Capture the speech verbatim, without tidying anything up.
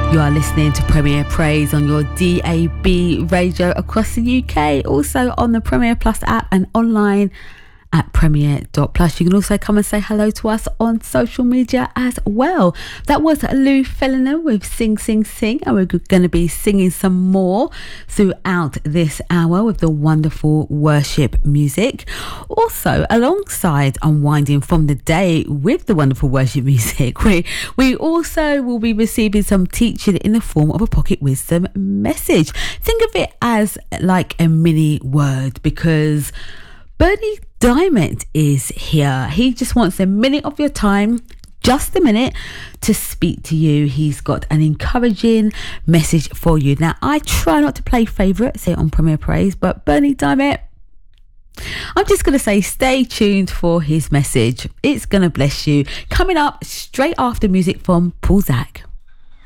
You are listening to Premier Praise on your D A B radio across the U K, also on the Premier Plus app and online at premier dot plus. You can also come and say hello to us on social media as well. That was Lou Feliner with Sing Sing Sing, and we're going to be singing some more throughout this hour with the wonderful worship music. Also, alongside unwinding from the day with the wonderful worship music, we, we also will be receiving some teaching in the form of a pocket wisdom message. Think of it as like a mini word, because Bernie Diamond is here. He just wants a minute of your time, just a minute, to speak to you. He's got an encouraging message for you. Now, I try not to play favourites here on Premier Praise, but Bernie Diamond, I'm just going to say stay tuned for his message. It's going to bless you. Coming up straight after music from Paul Zach.